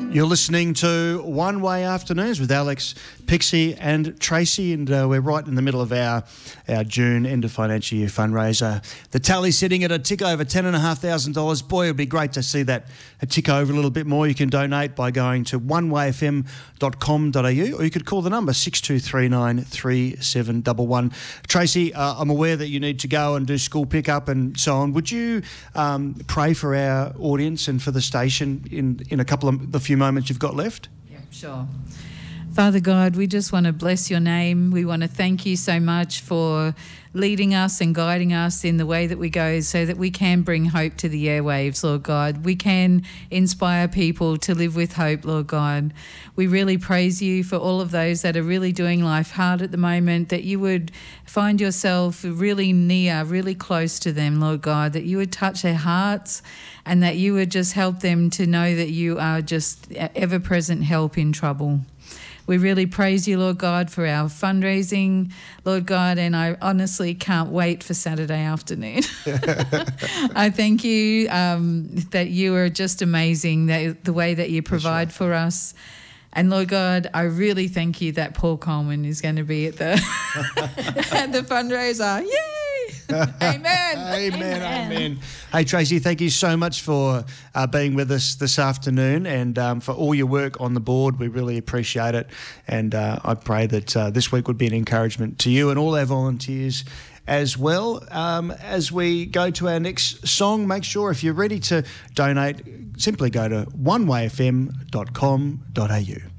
You're listening to One Way Afternoons with Alex, Pixie and Tracy, and we're right in the middle of our June end of financial year fundraiser. The tally's sitting at a tick over $10,500. Boy, it would be great to see that a tick over a little bit more. You can donate by going to onewayfm.com.au, or you could call the number 62393711. Tracy, I'm aware that you need to go and do school pickup and so on. Would you pray for our audience and for the station in a couple of the few moments you've got left? Yeah, sure. Father God, we just want to bless your name. We want to thank you so much for leading us and guiding us in the way that we go so that we can bring hope to the airwaves, Lord God. We can inspire people to live with hope, Lord God. We really praise you for all of those that are really doing life hard at the moment, that you would find yourself really near, really close to them, Lord God, that you would touch their hearts and that you would just help them to know that you are just ever-present help in trouble. We really praise you, Lord God, for our fundraising, Lord God, and I honestly can't wait for Saturday afternoon. I thank you that you are just amazing, that the way that you provide for us. And Lord God, I really thank you that Paul Coleman is going to be at the at the fundraiser. Yay! Amen. Amen. Hey, Tracy, thank you so much for being with us this afternoon and for all your work on the board. We really appreciate it. And I pray that this week would be an encouragement to you and all our volunteers as well. As we go to our next song, make sure if you're ready to donate, simply go to onewayfm.com.au.